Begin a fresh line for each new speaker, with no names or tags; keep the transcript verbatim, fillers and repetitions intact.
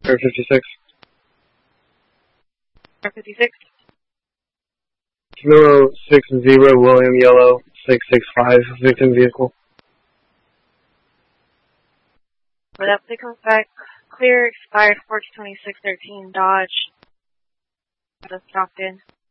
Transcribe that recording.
Air fifty-six.
Air fifty-six.
Kilo six zero, William Yellow, six six five, victim vehicle.
For that, they comes back clear, expired four twenty-six thirteen Dodge. Just dropped in.